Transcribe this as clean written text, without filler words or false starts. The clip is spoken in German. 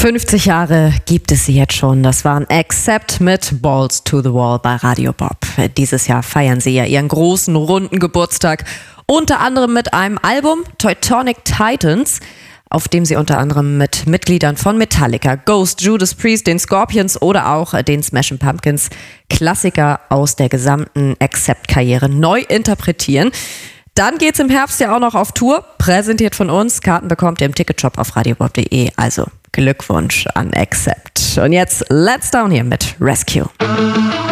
50 Jahre gibt es sie jetzt schon. Das waren Accept mit Balls to the Wall bei Radio Bob. Dieses Jahr feiern sie ja ihren großen, runden Geburtstag. Unter anderem mit einem Album, Teutonic Titans, auf dem sie unter anderem mit Mitgliedern von Metallica, Ghost, Judas Priest, den Scorpions oder auch den Smashing Pumpkins Klassiker aus der gesamten Accept-Karriere neu interpretieren. Dann geht's im Herbst ja auch noch auf Tour, präsentiert von uns. Karten bekommt ihr im Ticketshop auf radiobob.de. Also Glückwunsch an Accept. Und jetzt Let's Down hier mit Rescue.